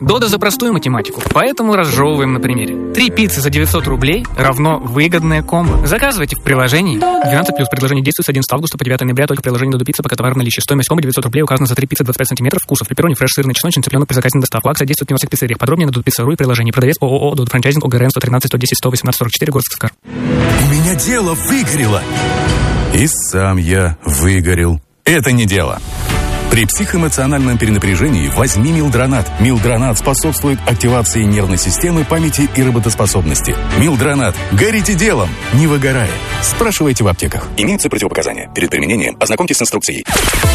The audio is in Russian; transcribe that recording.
Дода за простую математику, поэтому разжевываем на примере. 3 пиццы за 900 рублей равно выгодное комбо. Заказывайте в приложении. 12+. Предложение действует с 11 августа по 9 ноября только в приложении Додо Пицца, пока товар в наличии. Стоимость комбо 900 рублей указана за 3 пиццы 25 сантиметров. Вкусов: пепперони, фреш, сырный, чесночный, цыпленок при заказе на доставку. Акция действует в 90 пиццериях. Подробнее на dodopizza.ru и приложении. Продавец ООО Додо Франчайзинг, ОГРН 113 110 118 44, город Сыскар. У меня дело выгорело. И сам я выгорел. Это не дело. При психоэмоциональном перенапряжении возьми Милдронат. Милдронат способствует активации нервной системы, памяти и работоспособности. Милдронат. Горите делом, не выгорая. Спрашивайте в аптеках. Имеются противопоказания. Перед применением ознакомьтесь с инструкцией.